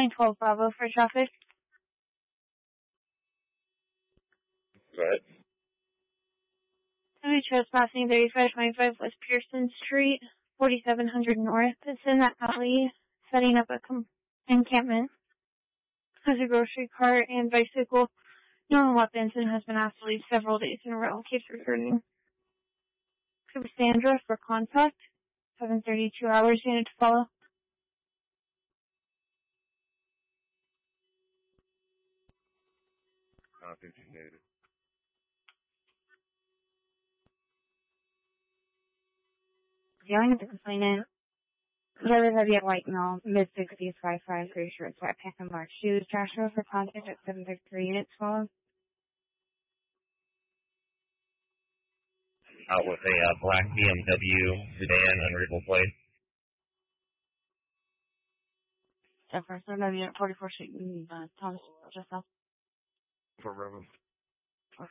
912 Bravo for traffic. Go ahead. Heavy trespassing 3525 West Pearson Street, 4700 North. It's in that alley, setting up a encampment. Has a grocery cart and bicycle, no weapons, and has been asked to leave several days in a row. Keeps returning. Cassandra for contact. 7:32 hours unit to follow. Authenticated. Dealing with the complainant. Driver heavy at white male, mid-60s, 5'5", gray shirt, sweatpants, and black shoes. Joshua for contact at 7:33 units follow. Out with a black BMW sedan, unreadable plate. Jefferson, unit 44 Street, Thomas, just south. For Bravo.